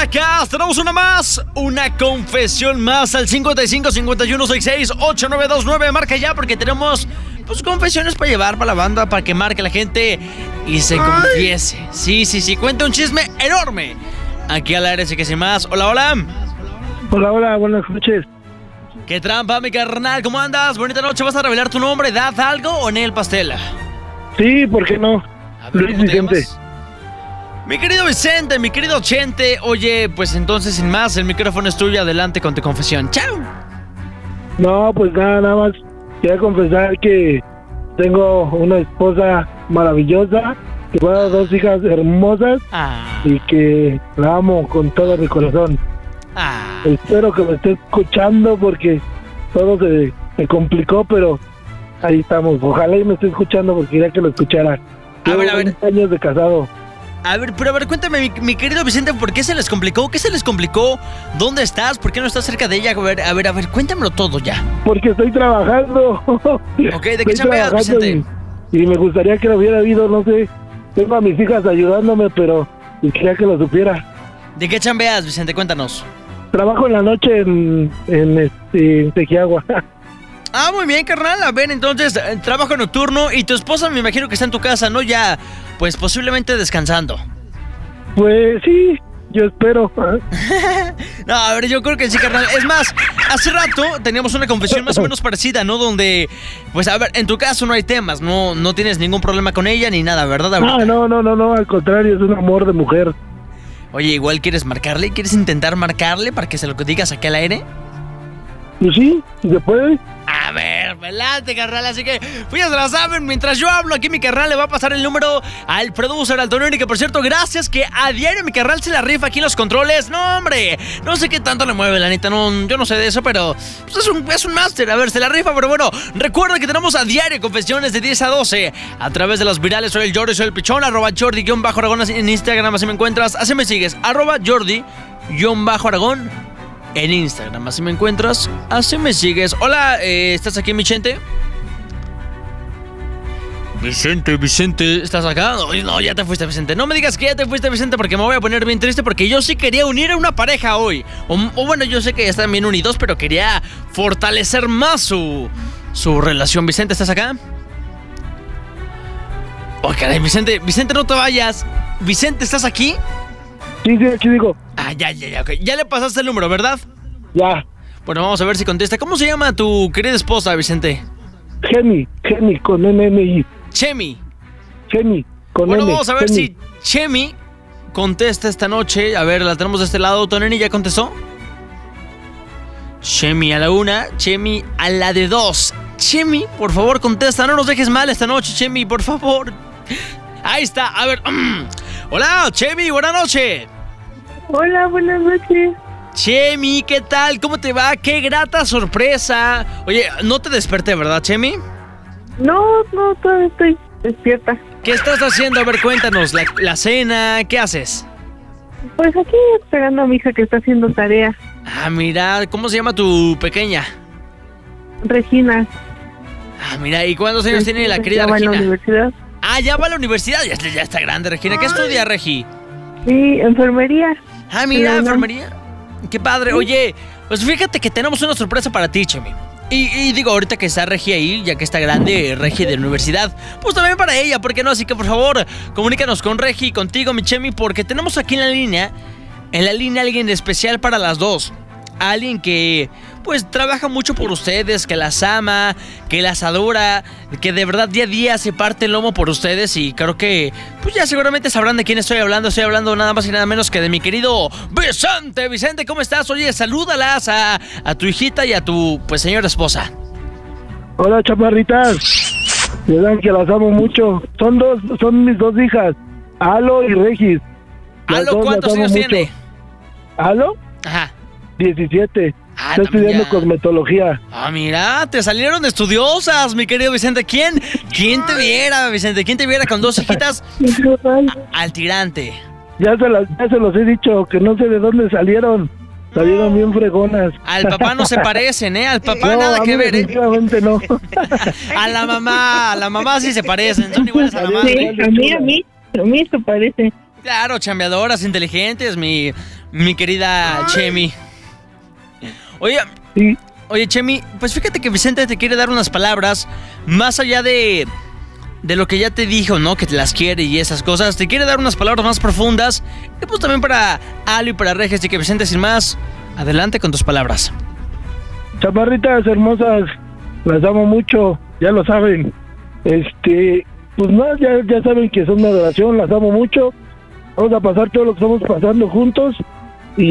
marcas. Tenemos una más. Una confesión más al 55 51 66 8929. Marca ya porque tenemos pues confesiones para llevar para la banda, para que marque la gente y se confiese. Sí. Cuenta un chisme enorme. Aquí al aire, sí que sin más. Hola. Hola, buenas noches. ¿Qué trampa, mi carnal? ¿Cómo andas? Bonita noche. ¿Vas a revelar tu nombre, edad, algo o Nel Pastel? Sí, ¿por qué no? A ver, Luis Vicente. Mi querido Vicente, mi querido Chente. Oye, pues entonces sin más, el micrófono es tuyo. Adelante con tu confesión. ¡Chao! No, pues nada más. Quiero confesar que tengo una esposa maravillosa, que me ha dado 2 hijas hermosas y que la amo con todo mi corazón. Espero que me esté escuchando porque todo se complicó, pero ahí estamos. Ojalá y me esté escuchando porque quería que lo escuchara. Llevo 20 años de casado. A ver, cuéntame, mi querido Vicente, ¿por qué se les complicó? ¿Qué se les complicó? ¿Dónde estás? ¿Por qué no estás cerca de ella? A ver, cuéntamelo todo ya. Porque estoy trabajando. Ok, ¿de qué chambeas, Vicente? Y me gustaría que lo hubiera habido, no sé. Tengo a mis hijas ayudándome, pero quería que lo supiera. ¿De qué chambeas, Vicente? Cuéntanos. Trabajo en la noche en Tequiagua. Muy bien, carnal. A ver, entonces, trabajo nocturno y tu esposa me imagino que está en tu casa, ¿no? Ya, pues posiblemente descansando. Pues sí, yo espero. No, a ver, yo creo que sí, carnal. Es más, hace rato teníamos una confesión más o menos parecida, ¿no? Donde, pues a ver, en tu caso no hay temas, no tienes ningún problema con ella ni nada, ¿verdad? No, al contrario, es un amor de mujer. Oye, igual quieres marcarle, ¿quieres intentar marcarle para que se lo digas aquí al aire? Pues sí, ¿se puede? A ver, velate, carnal, así que pues ya se la saben, mientras yo hablo aquí mi carnal le va a pasar el número al producer, al Tononi, que por cierto, gracias, que a diario mi carnal se la rifa aquí en los controles. No, hombre, no sé qué tanto le mueve, la neta, yo no sé de eso, pero pues es un máster, a ver, se la rifa, pero bueno, recuerda que tenemos a diario confesiones de 10 a 12 a través de los virales. Soy el Jordi, soy el Pichón, @Jordi_Aragón en Instagram, así me encuentras, así me sigues, @Jordi_Aragón en Instagram, así me encuentras, así me sigues. Hola, ¿estás aquí, mi Chente? Vicente, ¿estás acá? No, ya te fuiste, Vicente. No me digas que ya te fuiste, Vicente, porque me voy a poner bien triste, porque yo sí quería unir a una pareja hoy. O bueno, yo sé que ya están bien unidos, pero quería fortalecer más su relación. Vicente, ¿estás acá? Oh, caray, Vicente, no te vayas. Vicente, ¿estás aquí? Sí, aquí digo. Ya, ok. Ya le pasaste el número, ¿verdad? Ya. Bueno, vamos a ver si contesta. ¿Cómo se llama tu querida esposa, Vicente? Chemi, con NNI. Chemi, con bueno, N. Vamos a ver si Chemi contesta esta noche. A ver, la tenemos de este lado. ¿Toneni ya contestó? Chemi a la 1, Chemi a la de 2. Chemi, por favor, contesta. No nos dejes mal esta noche, Chemi, por favor. Ahí está, a ver. Hola, Chemi, buenas noches. Hola, buenas noches. Chemi, ¿qué tal? ¿Cómo te va? ¡Qué grata sorpresa! Oye, no te desperté, ¿verdad, Chemi? No, todavía estoy despierta. ¿Qué estás haciendo? A ver, cuéntanos, la cena, ¿qué haces? Pues aquí esperando a mi hija que está haciendo tarea. Mira, ¿cómo se llama tu pequeña? Regina. Mira, ¿y cuántos años tiene la querida Regina? Ya va a la universidad. Ya va a la universidad, ya está grande, Regina. ¿Qué estudia, Regi? Sí, enfermería. Mira, enfermería. Qué padre. Oye, pues fíjate que tenemos una sorpresa para ti, Chemi. Y digo, ahorita que está Regi ahí, ya que está grande, Regi de la universidad, pues también para ella, ¿por qué no? Así que por favor, comunícanos con Regi, contigo, mi Chemi, porque tenemos aquí en la línea alguien especial para las dos. Alguien que pues trabaja mucho por ustedes, que las ama, que las adora, que de verdad día a día se parte el lomo por ustedes. Y creo que pues ya seguramente sabrán de quién estoy hablando. Estoy hablando nada más y nada menos que de mi querido Vicente. Vicente, ¿cómo estás? Oye, salúdalas a tu hijita y a tu pues señora esposa. Hola, chaparritas. Verán que las amo mucho. Son mis 2 hijas, Alo y Regis. Alo, ¿cuántos años tiene? ¿Alo? Ajá. 17. Estoy estudiando cosmetología. Mira, te salieron estudiosas, mi querido Vicente. ¿Quién te viera, Vicente? ¿Quién te viera con 2 hijitas al tirante? Ya se los he dicho, que no sé de dónde salieron. Salieron bien fregonas. Al papá no se parecen, Al papá no, nada que ver, definitivamente no. A la mamá sí se parecen. Son iguales a la mamá. Sí, a mí se parece. Claro, chambeadoras, inteligentes, mi mi querida Chemi. Oye, Sí. Oye, Chemi, pues fíjate que Vicente te quiere dar unas palabras más allá de lo que ya te dijo, ¿no? Que te las quiere y esas cosas. Te quiere dar unas palabras más profundas. Y pues también para Ali y para Regis. Así que Vicente, sin más, adelante con tus palabras. Chaparritas hermosas, las amo mucho, ya lo saben. Pues no, ya saben que son mi adoración, las amo mucho. Vamos a pasar todo lo que estamos pasando juntos.